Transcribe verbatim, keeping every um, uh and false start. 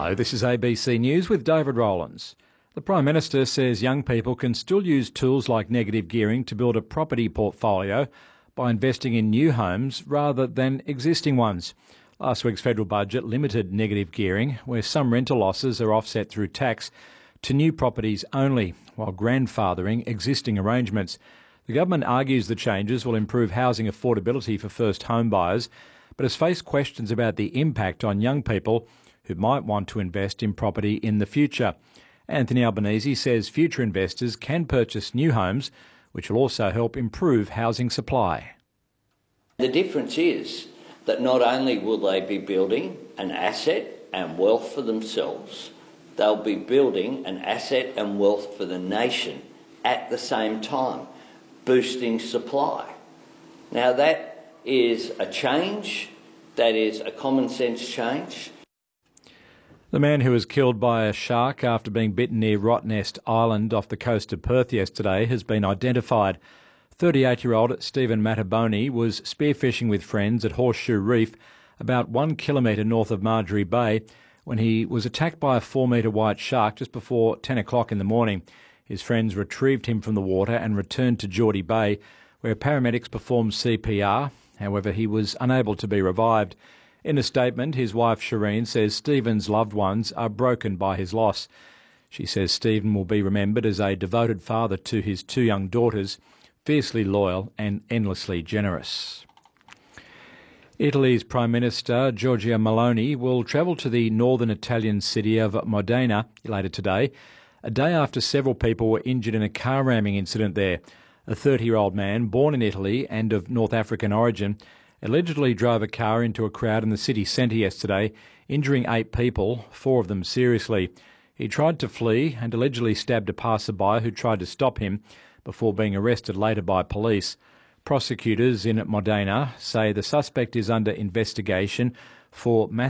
Hello, this is A B C News with David Rowlands. The Prime Minister says young people can still use tools like negative gearing to build a property portfolio by investing in new homes rather than existing ones. Last week's federal budget limited negative gearing, where some rental losses are offset through tax, to new properties only, while grandfathering existing arrangements. The government argues the changes will improve housing affordability for first home buyers, but has faced questions about the impact on young people who might want to invest in property in the future. Anthony Albanese says future investors can purchase new homes, which will also help improve housing supply. The difference is that not only will they be building an asset and wealth for themselves, they'll be building an asset and wealth for the nation at the same time, boosting supply. Now that is a change, that is a common sense change. The man who was killed by a shark after being bitten near Rottnest Island off the coast of Perth yesterday has been identified. thirty-eight-year-old Stephen Mattaboni was spearfishing with friends at Horseshoe Reef, about one kilometre north of Marjorie Bay, when he was attacked by a four-metre white shark just before ten o'clock in the morning. His friends retrieved him from the water and returned to Geordie Bay, where paramedics performed C P R. However, he was unable to be revived. In a statement, his wife Shireen says Stephen's loved ones are broken by his loss. She says Stephen will be remembered as a devoted father to his two young daughters, fiercely loyal and endlessly generous. Italy's Prime Minister Giorgia Meloni will travel to the northern Italian city of Modena later today, a day after several people were injured in a car ramming incident there. A thirty-year-old man, born in Italy and of North African origin, allegedly drove a car into a crowd in the city centre yesterday, injuring eight people, four of them seriously. He tried to flee and allegedly stabbed a passerby who tried to stop him before being arrested later by police. Prosecutors in Modena say the suspect is under investigation for massive